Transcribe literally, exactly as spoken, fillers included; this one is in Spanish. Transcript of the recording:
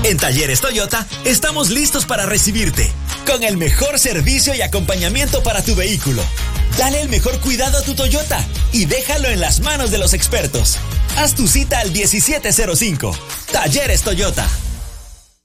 En Talleres Toyota estamos listos para recibirte, con el mejor servicio y acompañamiento para tu vehículo. Dale el mejor cuidado a tu Toyota y déjalo en las manos de los expertos. Haz tu cita al diecisiete cero cinco. Talleres Toyota.